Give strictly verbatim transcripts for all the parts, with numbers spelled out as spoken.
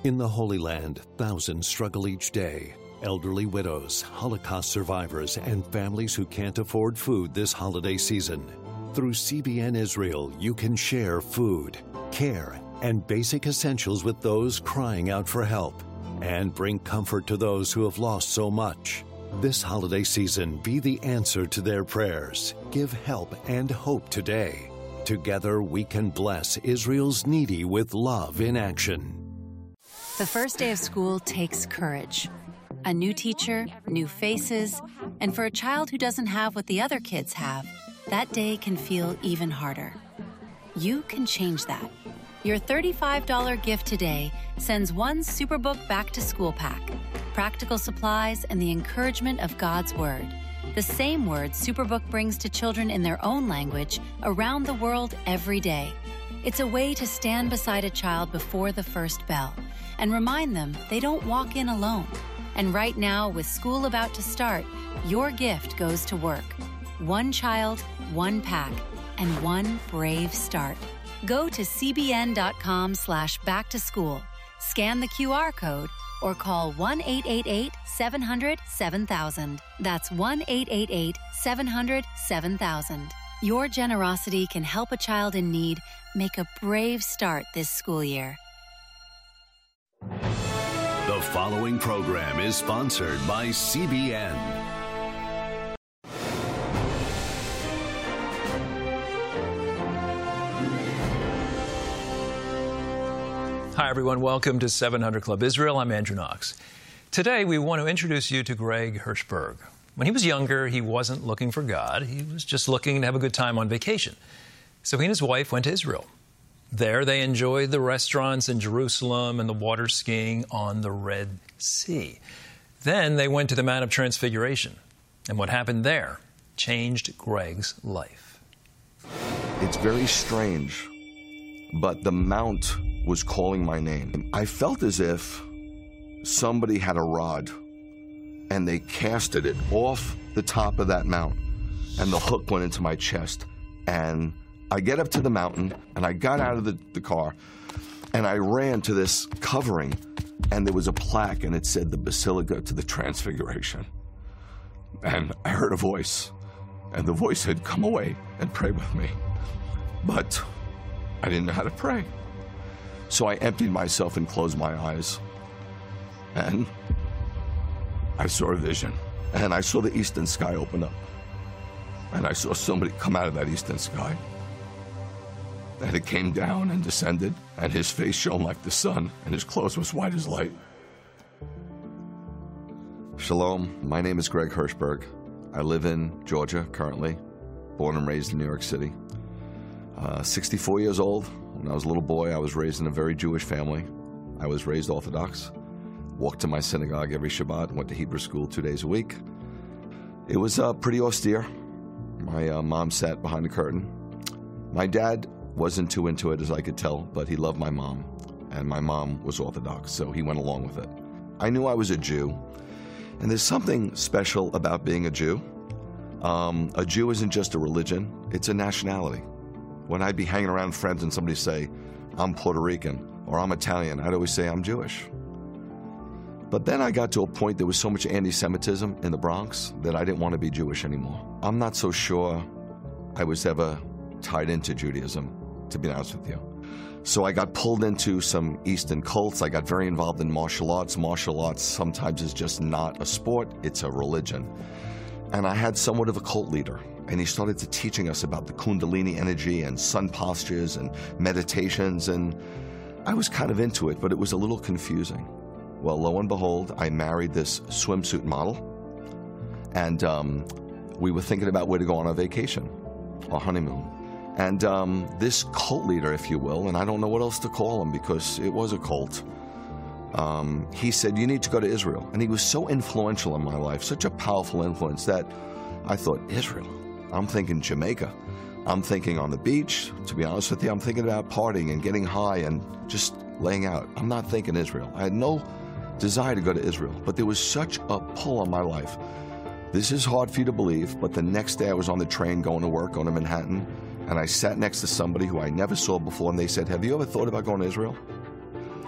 In the Holy Land, thousands struggle each day. Elderly widows, Holocaust survivors, and families who can't afford food this holiday season. Through C B N Israel, you can share food, care, and basic essentials with those crying out for help, and bring comfort to those who have lost so much. This holiday season, be the answer to their prayers. Give help and hope today. Together, we can bless Israel's needy with love in action. The first day of school takes courage. A new teacher, new faces, and for a child who doesn't have what the other kids have, that day can feel even harder. You can change that. Your thirty-five dollars gift today sends one Superbook Back to School pack, practical supplies, and the encouragement of God's Word. The same word Superbook brings to children in their own language around the world every day. It's a way to stand beside a child before the first bell and remind them they don't walk in alone. And right now, with school about to start, your gift goes to work. One child, one pack, and one brave start. Go to cbn.com slash back to school, scan the Q R code, or call one eight eight eight, seven hundred, seven thousand. That's one eight eight eight, seven hundred, seven thousand. Your generosity can help a child in need make a brave start this school year. The following program is sponsored by C B N. Hi, everyone. Welcome to seven hundred Club Israel. I'm Andrew Knox. Today, we want to introduce you to Greg Hirschberg. When he was younger, he wasn't looking for God. He was just looking to have a good time on vacation. So he and his wife went to Israel. There, they enjoyed the restaurants in Jerusalem and the water skiing on the Red Sea. Then they went to the Mount of Transfiguration. And what happened there changed Greg's life. It's very strange, but the Mount was calling my name. I felt as if somebody had a rod and they casted it off the top of that mount, and the hook went into my chest. And I get up to the mountain, and I got out of the, the car, and I ran to this covering, and there was a plaque, and it said the Basilica to the Transfiguration. And I heard a voice, and the voice said, "Come away and pray with me." But I didn't know how to pray. So I emptied myself and closed my eyes, and I saw a vision, and I saw the eastern sky open up, and I saw somebody come out of that eastern sky. And it came down and descended, and his face shone like the sun, and his clothes was white as light. Shalom, my name is Greg Hirschberg. I live in Georgia currently, born and raised in New York City. Uh, sixty-four years old. When I was a little boy, I was raised in a very Jewish family. I was raised Orthodox, walked to my synagogue every Shabbat, went to Hebrew school two days a week. It was uh, pretty austere. My uh, mom sat behind the curtain. My dad wasn't too into it, as I could tell, but he loved my mom, and my mom was Orthodox, so he went along with it. I knew I was a Jew, and there's something special about being a Jew. Um, a Jew isn't just a religion, it's a nationality. When I'd be hanging around friends and somebody say, "I'm Puerto Rican," or "I'm Italian," I'd always say, "I'm Jewish." But then I got to a point, there was so much anti-Semitism in the Bronx that I didn't want to be Jewish anymore. I'm not so sure I was ever tied into Judaism, to be honest with you. So I got pulled into some Eastern cults. I got very involved in martial arts. Martial arts sometimes is just not a sport, it's a religion. And I had somewhat of a cult leader, and he started to teaching us about the Kundalini energy and sun postures and meditations, and I was kind of into it, but it was a little confusing. Well, lo and behold, I married this swimsuit model, and um, we were thinking about where to go on our vacation, our honeymoon. And um, this cult leader, if you will, and I don't know what else to call him because it was a cult, um, he said, "You need to go to Israel." And he was so influential in my life, such a powerful influence, that I thought, Israel? I'm thinking Jamaica. I'm thinking on the beach. To be honest with you, I'm thinking about partying and getting high and just laying out. I'm not thinking Israel. I had no desire to go to Israel, but there was such a pull on my life. This is hard for you to believe, but the next day I was on the train going to work, going to Manhattan, and I sat next to somebody who I never saw before, and they said, "Have you ever thought about going to Israel?"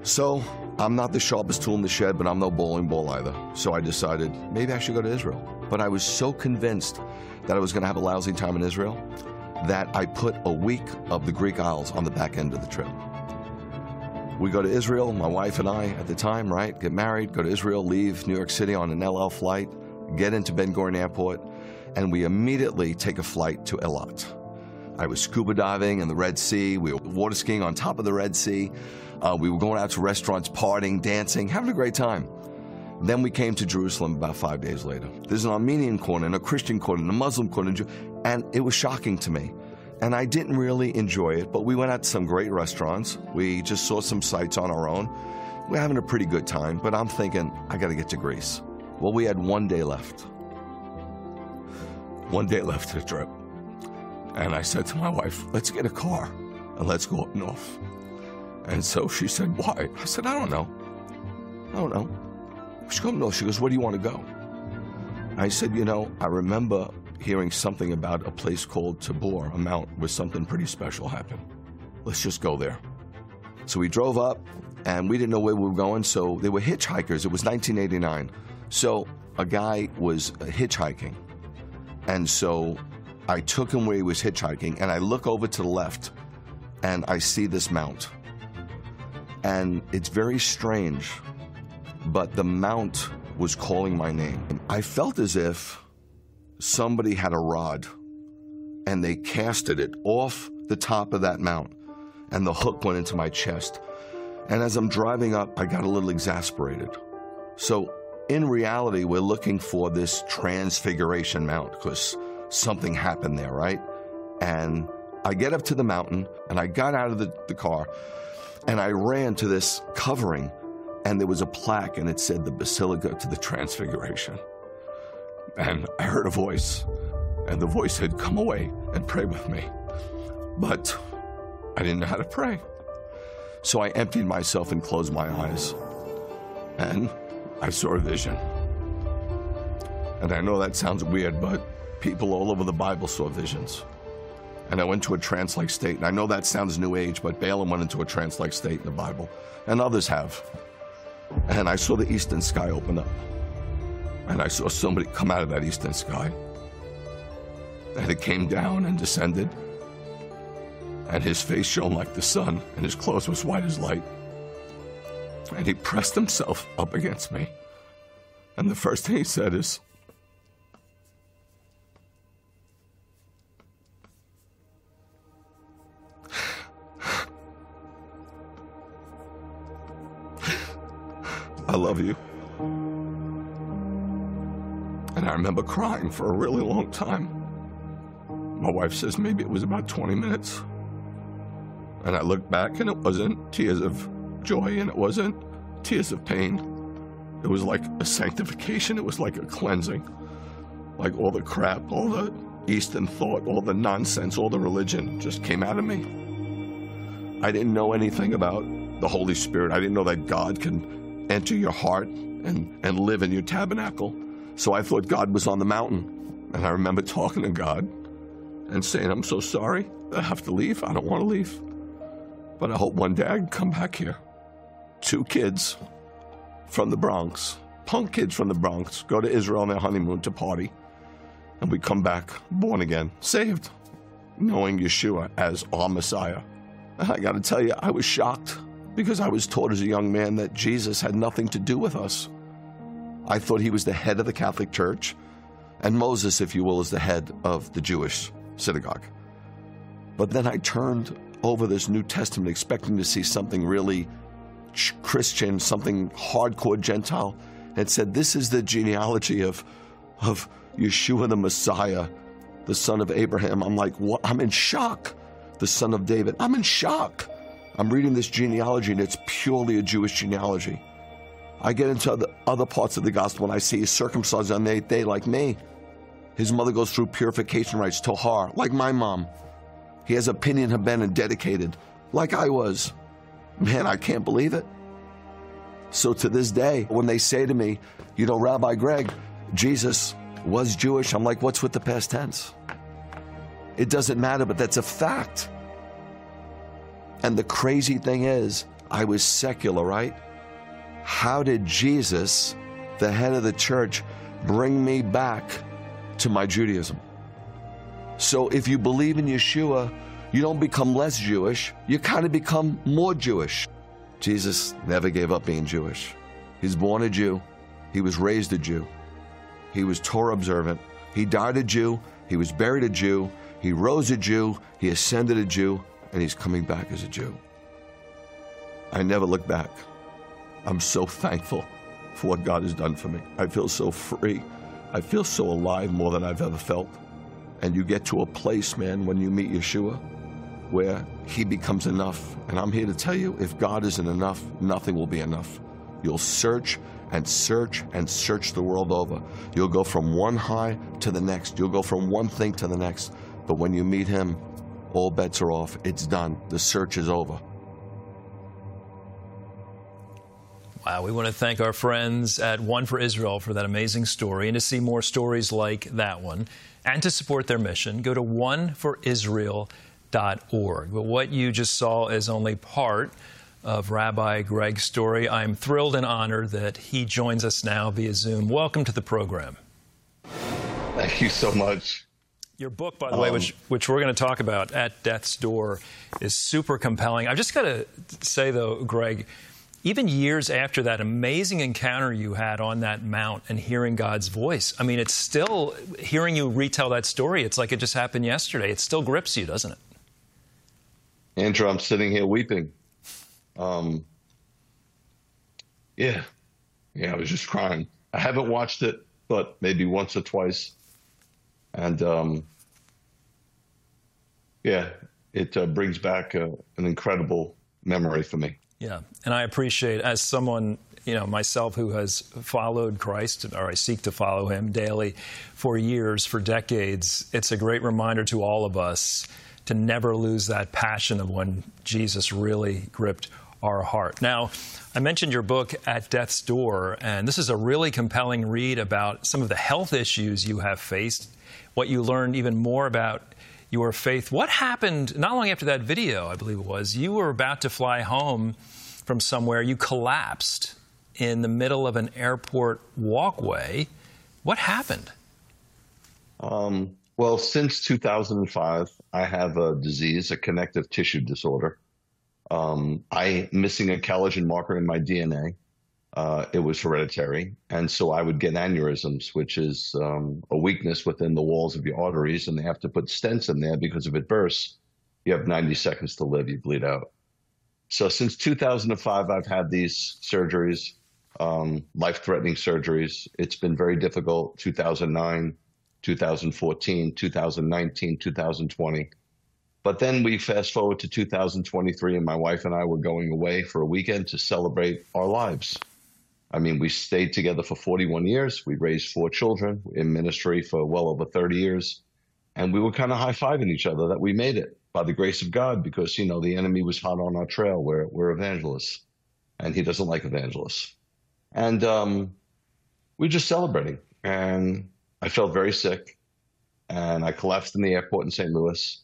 So I'm not the sharpest tool in the shed, but I'm no bowling ball either. So I decided maybe I should go to Israel. But I was so convinced that I was going to have a lousy time in Israel that I put a week of the Greek Isles on the back end of the trip. We go to Israel, my wife and I at the time, right? Get married, go to Israel, leave New York City on an El Al flight, get into Ben Gurion Airport, and we immediately take a flight to Eilat. I was scuba diving in the Red Sea. We were water skiing on top of the Red Sea. Uh, we were going out to restaurants, partying, dancing, having a great time. Then we came to Jerusalem about five days later. There's an Armenian corner and a Christian corner and a Muslim corner, and it was shocking to me. And I didn't really enjoy it, but we went out to some great restaurants. We just saw some sights on our own. We're having a pretty good time, but I'm thinking, I got to get to Greece. Well, we had one day left. One day left to the trip. And I said to my wife, let's get a car and let's go up north. And so she said, why? I said, I don't know. I don't know. She goes, no. She goes, where do you want to go? I said, you know, I remember hearing something about a place called Tabor, a mount where something pretty special happened. Let's just go there. So we drove up, and we didn't know where we were going, so they were hitchhikers. It was nineteen eighty-nine. So a guy was hitchhiking. And so I took him where he was hitchhiking, and I look over to the left, and I see this mount. And it's very strange, but the mount was calling my name. And I felt as if somebody had a rod, and they casted it off the top of that mount, and the hook went into my chest. And as I'm driving up, I got a little exasperated. So in reality, we're looking for this Transfiguration Mount because something happened there, right? And I get up to the mountain, and I got out of the, the car, and I ran to this covering, and there was a plaque, and it said the Basilica to the Transfiguration. And I heard a voice, and the voice said, come away and pray with me. But I didn't know how to pray. So I emptied myself and closed my eyes, and I saw a vision. And I know that sounds weird, but people all over the Bible saw visions. And I went to a trance-like state. And I know that sounds New Age, but Balaam went into a trance-like state in the Bible, and others have. And I saw the eastern sky open up. And I saw somebody come out of that eastern sky. And it came down and descended. And his face shone like the sun, and his clothes was white as light. And he pressed himself up against me. And the first thing he said is, I love you. And I remember crying for a really long time. My wife says maybe it was about twenty minutes. And I looked back, and it wasn't tears of joy, and it wasn't tears of pain. It was like a sanctification. It was like a cleansing. Like all the crap, all the Eastern thought, all the nonsense, all the religion just came out of me. I didn't know anything about the Holy Spirit. I didn't know that God can enter your heart and, and live in your tabernacle. So I thought God was on the mountain. And I remember talking to God and saying, I'm so sorry I have to leave. I don't want to leave. But I hope one day I can come back here. Two kids from the Bronx, punk kids from the Bronx, go to Israel on their honeymoon to party. And we come back born again, saved, knowing Yeshua as our Messiah. And I got to tell you, I was shocked because I was taught as a young man that Jesus had nothing to do with us. I thought he was the head of the Catholic Church, and Moses, if you will, is the head of the Jewish synagogue. But then I turned over this New Testament expecting to see something really Christian, something hardcore Gentile, and it said, this is the genealogy of, of Yeshua the Messiah, the son of Abraham. I'm like, what? I'm in shock. The son of David. I'm in shock. I'm reading this genealogy, and it's purely a Jewish genealogy. I get into the other parts of the gospel, and I see he's circumcised on the eighth day like me. His mother goes through purification rites, Tohar, like my mom. He has a Pinyan Haben and dedicated, like I was. Man, I can't believe it. So to this day, when they say to me, you know, Rabbi Greg, Jesus was Jewish, I'm like, what's with the past tense? It doesn't matter, but that's a fact. And the crazy thing is, I was secular, right? How did Jesus, the head of the church, bring me back to my Judaism? So if you believe in Yeshua, you don't become less Jewish, you kind of become more Jewish. Jesus never gave up being Jewish. He's born a Jew, he was raised a Jew, he was Torah observant, he died a Jew, he was buried a Jew, he rose a Jew, he ascended a Jew, and he's coming back as a Jew. I never look back. I'm so thankful for what God has done for me. I feel so free. I feel so alive more than I've ever felt. And you get to a place, man, when you meet Yeshua, where he becomes enough. And I'm here to tell you, if God isn't enough, nothing will be enough. You'll search and search and search the world over. You'll go from one high to the next. You'll go from one thing to the next. But when you meet him, all bets are off. It's done. The search is over. Wow, we want to thank our friends at One for Israel for that amazing story. And to see more stories like that one and to support their mission, go to one for israel dot org. But what you just saw is only part of Rabbi Greg's story. I'm thrilled and honored that he joins us now via Zoom. Welcome to the program. Thank you so much. Your book, by the um, way, which which we're going to talk about, At Death's Door, is super compelling. I've just got to say, though, Greg, even years after that amazing encounter you had on that mount and hearing God's voice, I mean, it's still, hearing you retell that story, it's like it just happened yesterday. It still grips you, doesn't it? Andrew, I'm sitting here weeping. Um, yeah. Yeah, I was just crying. I haven't watched it, but maybe once or twice. And, um, yeah, it uh, brings back uh, an incredible memory for me. Yeah, and I appreciate, as someone, you know, myself who has followed Christ, or I seek to follow him daily for years, for decades, it's a great reminder to all of us to never lose that passion of when Jesus really gripped our heart. Now, I mentioned your book, At Death's Door, and this is a really compelling read about some of the health issues you have faced, what you learned even more about your faith. What happened not long after that video, I believe it was, you were about to fly home from somewhere, you collapsed in the middle of an airport walkway. What happened? Um, well, since two thousand five, I have a disease, a connective tissue disorder. Um, I missing a collagen marker in my D N A. Uh, it was hereditary. And so I would get aneurysms, which is um, a weakness within the walls of your arteries, and they have to put stents in there because if it bursts, you have ninety seconds to live, you bleed out. So since two thousand five, I've had these surgeries, um, life-threatening surgeries. It's been very difficult, two thousand nine, two thousand fourteen, two thousand nineteen, two thousand twenty. But then we fast forward to two thousand twenty-three, and my wife and I were going away for a weekend to celebrate our lives. I mean, we stayed together for forty-one years. We raised four children in ministry for well over thirty years. And we were kind of high-fiving each other that we made it by the grace of God because, you know, the enemy was hot on our trail. We're, we're evangelists, and he doesn't like evangelists. And um, we were just celebrating. And I felt very sick, and I collapsed in the airport in Saint Louis.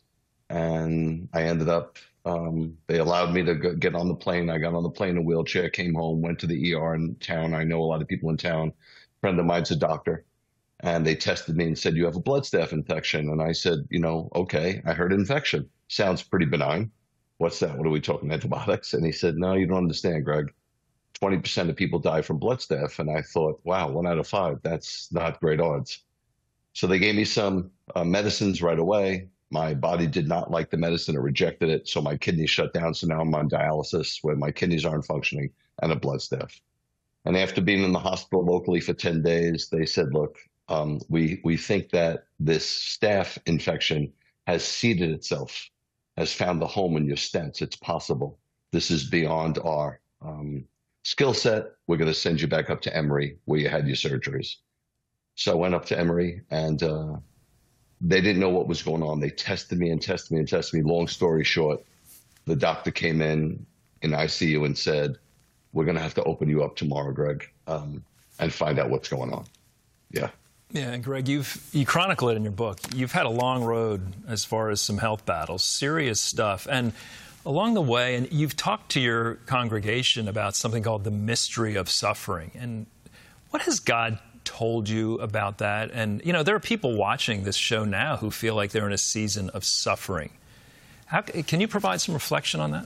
And I ended up, um, they allowed me to go, get on the plane. I got on the plane in a wheelchair, came home, went to the E R in town. I know a lot of people in town. A friend of mine's a doctor. And they tested me and said, you have a blood staph infection. And I said, you know, okay, I heard infection. Sounds pretty benign. What's that? What are we talking, antibiotics? And he said, no, you don't understand, Greg. twenty percent of people die from blood staph. And I thought, wow, one out of five, that's not great odds. So they gave me some uh, medicines right away. My body did not like the medicine. It rejected it. So my kidneys shut down. So now I'm on dialysis where my kidneys aren't functioning and a blood staph. And after being in the hospital locally for ten days, they said, look, um, we, we think that this staph infection has seeded itself, has found the home in your stents. It's possible. This is beyond our um, skill set. We're going to send you back up to Emory where you had your surgeries. So I went up to Emory, and uh, they didn't know what was going on. They tested me and tested me and tested me. Long story short, the doctor came in in I C U and said, we're going to have to open you up tomorrow, Greg, um, and find out what's going on. Yeah. Yeah, and Greg, you've you chronicle it in your book. You've had a long road as far as some health battles, serious stuff. And Along the way, and you've talked to your congregation about something called the mystery of suffering. And what has God told you about that? And, you know, there are people watching this show now who feel like they're in a season of suffering. How, can you provide some reflection on that?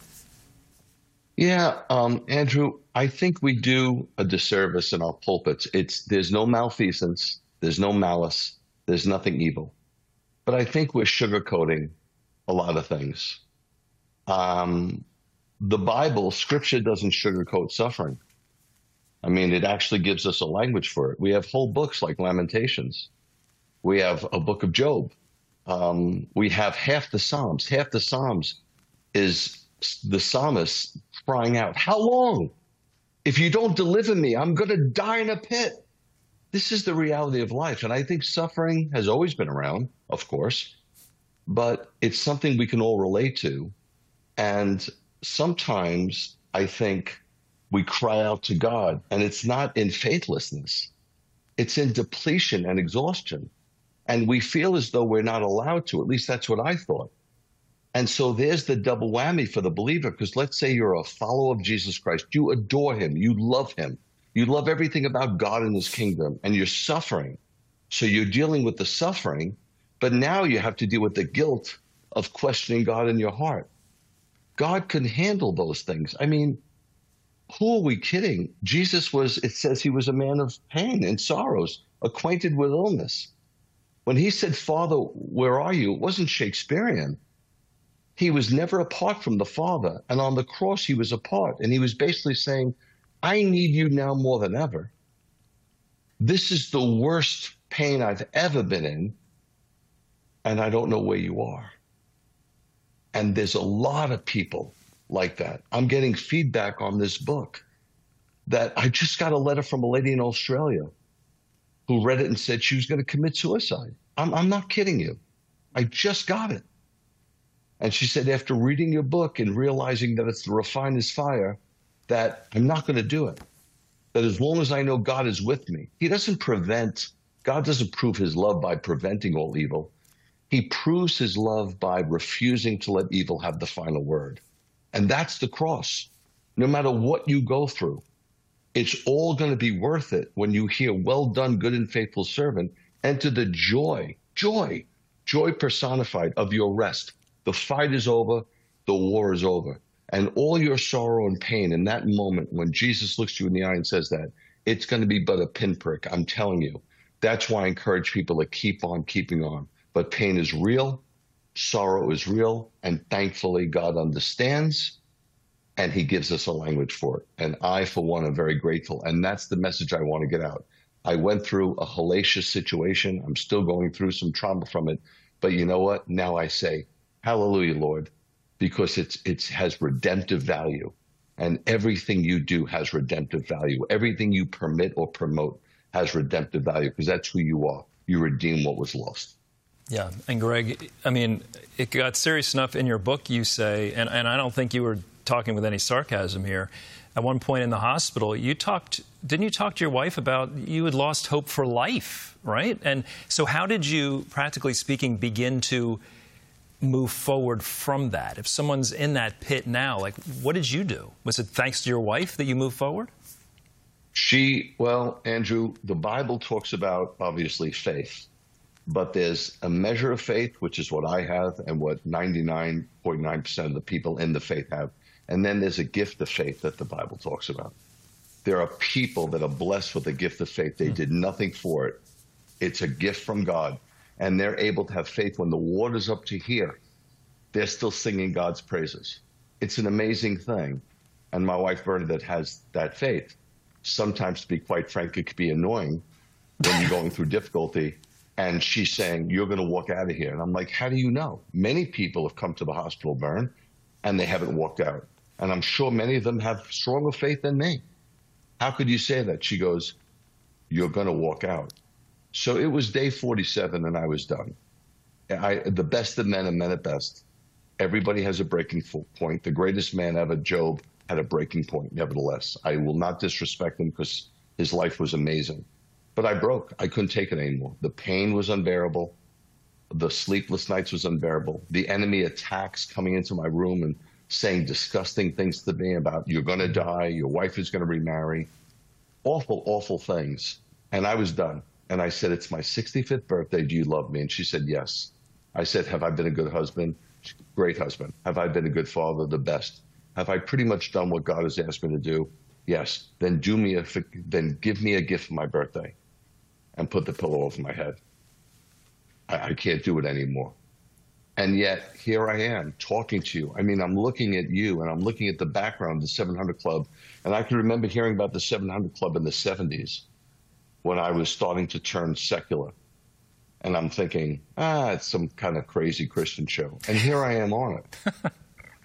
Yeah, um, Andrew, I think we do a disservice in our pulpits. It's there's no malfeasance, there's no malice, there's nothing evil. But I think we're sugarcoating a lot of things. Um, the Bible, Scripture doesn't sugarcoat suffering. I mean, it actually gives us a language for it. We have whole books like Lamentations. We have a book of Job. Um, we have half the Psalms. Half the Psalms is the psalmist crying out, how long? If you don't deliver me, I'm going to die in a pit. This is the reality of life. And I think suffering has always been around, of course, but it's something we can all relate to. And sometimes I think we cry out to God, and it's not in faithlessness. It's in depletion and exhaustion. And we feel as though we're not allowed to. At least that's what I thought. And so there's the double whammy for the believer, because let's say you're a follower of Jesus Christ. You adore him. You love him. You love everything about God and his kingdom, and you're suffering. So you're dealing with the suffering, but now you have to deal with the guilt of questioning God in your heart. God can handle those things. I mean, who are we kidding? Jesus was, it says he was a man of pain and sorrows, acquainted with illness. When he said, Father, where are you? It wasn't Shakespearean. He was never apart from the Father. And on the cross, he was apart. And he was basically saying, I need you now more than ever. This is the worst pain I've ever been in, and I don't know where you are. And there's a lot of people like that. I'm getting feedback on this book that I just got a letter from a lady in Australia who read it and said she was going to commit suicide. I'm, I'm not kidding you. I just got it. And she said, after reading your book and realizing that it's the refiner's fire, that I'm not going to do it. That as long as I know God is with me, he doesn't prevent, God doesn't prove his love by preventing all evil. He proves his love by refusing to let evil have the final word. And that's the cross. No matter what you go through, it's all going to be worth it when you hear, well done, good and faithful servant, enter the joy, joy, joy personified of your rest. The fight is over, the war is over. And all your sorrow and pain in that moment when Jesus looks you in the eye and says that, it's going to be but a pinprick, I'm telling you. That's why I encourage people to keep on keeping on. But pain is real, sorrow is real, and thankfully God understands, and he gives us a language for it. And I, for one, am very grateful. And that's the message I want to get out. I went through a hellacious situation. I'm still going through some trauma from it. But you know what? Now I say, hallelujah, Lord, because it's it has redemptive value. And everything you do has redemptive value. Everything you permit or promote has redemptive value, because that's who you are. You redeem what was lost. Yeah. And Greg, I mean, it got serious enough in your book, you say, and, and I don't think you were talking with any sarcasm here. At one point in the hospital, you talked, didn't you talk to your wife about you had lost hope for life, right? And so how did you, practically speaking, begin to move forward from that? If someone's in that pit now, like, what did you do? Was it thanks to your wife that you moved forward? She, well, Andrew, the Bible talks about, obviously, faith. But there's a measure of faith, which is what I have and what ninety-nine point nine percent of the people in the faith have. And then there's a gift of faith that the Bible talks about. There are people that are blessed with a gift of faith. They did nothing for it. It's a gift from God. And they're able to have faith when the water's up to here. They're still singing God's praises. It's an amazing thing. And my wife, Bernadette, has that faith. Sometimes, to be quite frank, it could be annoying when you're going through difficulty. And she's saying, you're going to walk out of here. And I'm like, how do you know? Many people have come to the hospital, Bern, and they haven't walked out. And I'm sure many of them have stronger faith than me. How could you say that? She goes, you're going to walk out. So it was day forty-seven, and I was done. I, the best of men are men at best. Everybody has a breaking point. The greatest man ever, Job, had a breaking point, nevertheless. I will not disrespect him because his life was amazing. But I broke. I couldn't take it anymore. The pain was unbearable. The sleepless nights was unbearable. The enemy attacks coming into my room and saying disgusting things to me about you're going to die, your wife is going to remarry, awful, awful things. And I was done. And I said, it's my sixty-fifth birthday. Do you love me? And she said, yes. I said, have I been a good husband? Great husband. Have I been a good father? The best. Have I pretty much done what God has asked me to do? Yes. Then do me a, then give me a gift for my birthday and put the pillow over my head. I, I can't do it anymore. And yet here I am talking to you. I mean, I'm looking at you and I'm looking at the background of the seven hundred Club. And I can remember hearing about the seven hundred Club in the seventies when I was starting to turn secular. And I'm thinking, ah, it's some kind of crazy Christian show. And here I am on it.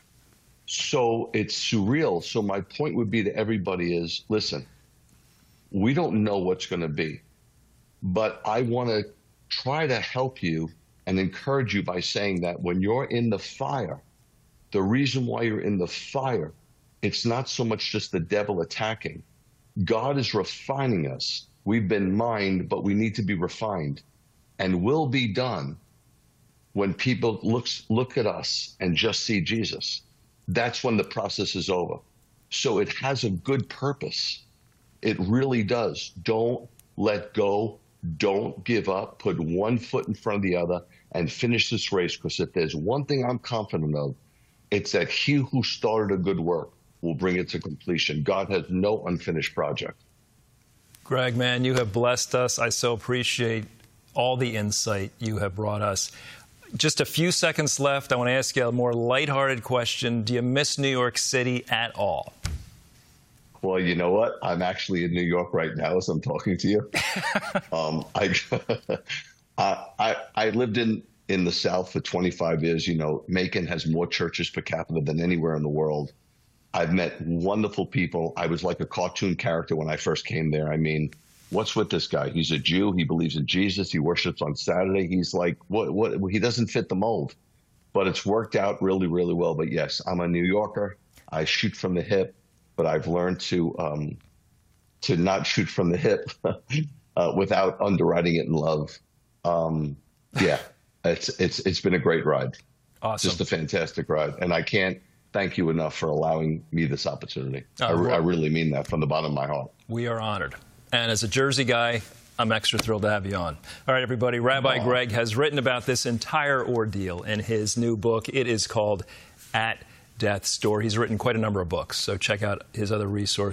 So it's surreal. So my point would be to everybody is, listen, we don't know what's going to be, but I want to try to help you and encourage you by saying that when you're in the fire, the reason why you're in the fire, it's not so much just the devil attacking. God is refining us. We've been mined, but we need to be refined. And will be done when people looks, look at us and just see Jesus. That's when the process is over. So it has a good purpose. It really does. Don't let go. Don't give up. Put one foot in front of the other and finish this race. Because if there's one thing I'm confident of, it's that he who started a good work will bring it to completion. God has no unfinished project. Greg, man, you have blessed us. I so appreciate all the insight you have brought us. Just a few seconds left. I want to ask you a more lighthearted question. Do you miss New York City at all? Well, you know what? I'm actually in New York right now as I'm talking to you. um, I, I I lived in, in the South for twenty-five years. You know, Macon has more churches per capita than anywhere in the world. I've met wonderful people. I was like a cartoon character when I first came there. I mean, what's with this guy? He's a Jew. He believes in Jesus. He worships on Saturday. He's like, what, what, he doesn't fit the mold, but it's worked out really, really well. But yes, I'm a New Yorker. I shoot from the hip, but I've learned to, um, to not shoot from the hip uh, without underwriting it in love. Um, yeah, it's, it's, it's been a great ride. Awesome. Just a fantastic ride. And I can't thank you enough for allowing me this opportunity. Oh, I, well, I really mean that from the bottom of my heart. We are honored. And as a Jersey guy, I'm extra thrilled to have you on. All right, everybody, Rabbi Greg has written about this entire ordeal in his new book. It is called At Death's Door. He's written quite a number of books, so check out his other resources.